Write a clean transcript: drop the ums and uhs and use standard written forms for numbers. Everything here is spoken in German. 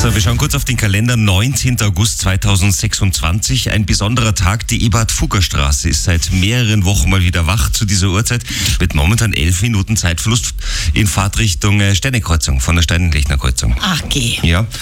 So, wir schauen kurz auf den Kalender. 19. August 2026. Ein besonderer Tag. Die Eberhard-Fugger-Straße ist seit mehreren Wochen mal wieder wach zu dieser Uhrzeit. Mit momentan 11 Minuten Zeitverlust in Fahrtrichtung Steinekreuzung, von der Steinlechner Kreuzung. Ach, geh. Ja.